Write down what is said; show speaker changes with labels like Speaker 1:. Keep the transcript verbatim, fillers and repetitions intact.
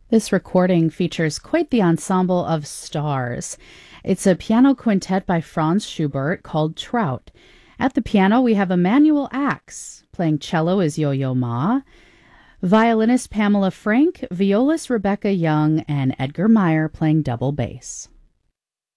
Speaker 1: This recording features quite the ensemble of stars. It's a piano quintet by Franz Schubert called Trout. At the piano, we have Emanuel Ax. Playing cello is Yo-Yo Ma. Violinist Pamela Frank, violist Rebecca Young, and Edgar Meyer playing double bass.